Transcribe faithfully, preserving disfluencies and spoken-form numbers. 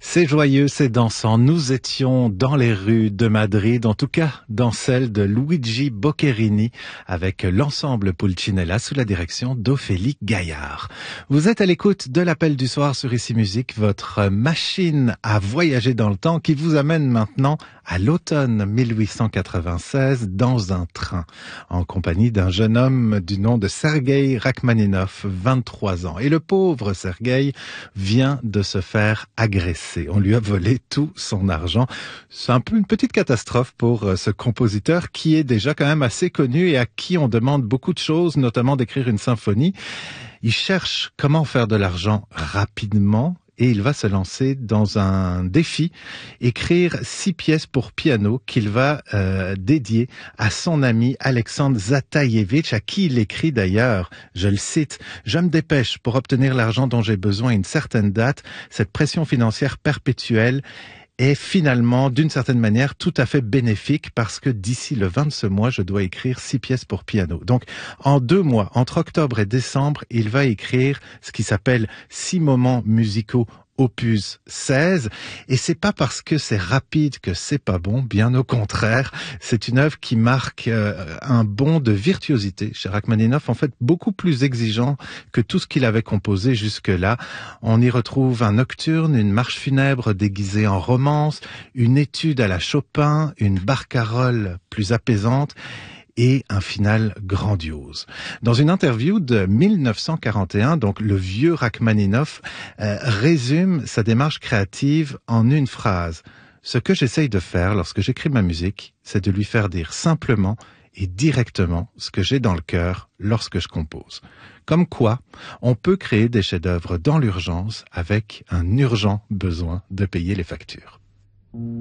C'est joyeux, c'est dansant. Nous étions dans les rues de Madrid, en tout cas dans celle de Luigi Boccherini, avec l'ensemble Pulcinella sous la direction d'Ophélie Gaillard. Vous êtes à l'écoute de l'appel du soir sur Ici Musique, votre machine à voyager dans le temps qui vous amène maintenant à l'automne mille huit cent quatre-vingt-seize dans un train, en compagnie d'un jeune homme du nom de Sergueï Rachmaninov, vingt-trois ans. Et le pauvre Sergueï vient de se faire agresser. On lui a volé tout son argent. C'est un peu une petite catastrophe pour ce compositeur qui est déjà quand même assez connu et à qui on demande beaucoup de choses, notamment d'écrire une symphonie. Il cherche comment faire de l'argent rapidement. Et il va se lancer dans un défi, écrire six pièces pour piano qu'il va euh, dédier à son ami Alexandre Zataïevitch, à qui il écrit d'ailleurs, je le cite, « Je me dépêche pour obtenir l'argent dont j'ai besoin à une certaine date. Cette pression financière perpétuelle est finalement, d'une certaine manière, tout à fait bénéfique parce que d'ici le vingt de ce mois, je dois écrire six pièces pour piano. » Donc, en deux mois, entre octobre et décembre, il va écrire ce qui s'appelle six moments musicaux opus seize, et c'est pas parce que c'est rapide que c'est pas bon, bien au contraire. C'est une œuvre qui marque euh, un bond de virtuosité chez Rachmaninov, en fait beaucoup plus exigeant que tout ce qu'il avait composé jusque-là. On y retrouve un nocturne, une marche funèbre déguisée en romance, une étude à la Chopin, une barcarolle plus apaisante, et un final grandiose. Dans une interview de mille neuf cent quarante et un, donc le vieux Rachmaninov euh, résume sa démarche créative en une phrase. « Ce que j'essaye de faire lorsque j'écris ma musique, c'est de lui faire dire simplement et directement ce que j'ai dans le cœur lorsque je compose. » Comme quoi, on peut créer des chefs-d'œuvre dans l'urgence avec un urgent besoin de payer les factures.